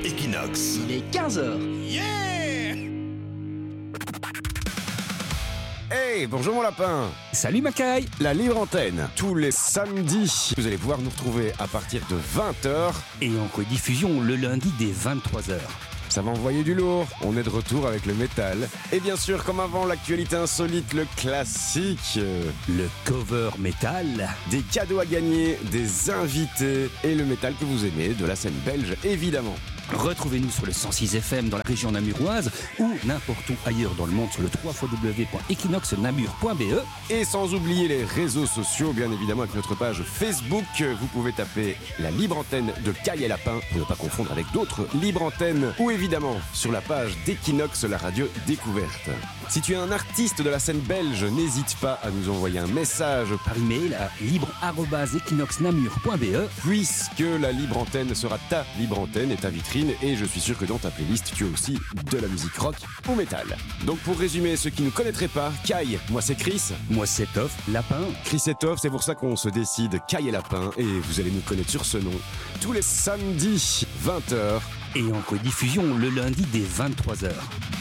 Equinox. Il est 15h. Yeah! Hey, bonjour mon lapin. Salut Macaille. La libre antenne, tous les samedis. Vous allez pouvoir nous retrouver à partir de 20h. Et en rediffusion le lundi dès 23h. Ça va envoyer du lourd. On est de retour avec le métal. Et bien sûr, comme avant, l'actualité insolite, le classique. Le cover métal. Des cadeaux à gagner, des invités et le métal que vous aimez, de la scène belge évidemment. Retrouvez-nous sur le 106 FM dans la région namuroise ou n'importe où ailleurs dans le monde sur le www.equinoxnamur.be. Et sans oublier les réseaux sociaux, bien évidemment avec notre page Facebook. Vous pouvez taper la libre antenne de Caille et Lapin pour ne pas confondre avec d'autres libres antennes. Ou évidemment sur la page d'Equinox, la radio découverte. Si tu es un artiste de la scène belge, n'hésite pas à nous envoyer un message Par email à libre@equinoxnamur.be. puisque la libre antenne sera ta libre antenne et ta vitrine. Et je suis sûr que dans ta playlist, tu as aussi de la musique rock ou métal. Donc pour résumer, ceux qui ne connaîtraient pas, Caille, moi c'est Chris. Moi c'est Toff, Lapin. Chris et Toff, c'est pour ça qu'on se décide Caille et Lapin. Et vous allez nous connaître sur ce nom tous les samedis 20h. Et en rediffusion le lundi dès 23h.